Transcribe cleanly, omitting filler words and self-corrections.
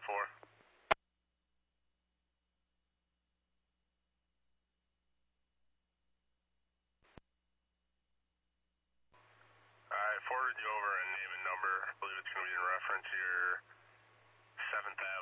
I forwarded you over a name and number. I believe it's going to be in reference to your 7th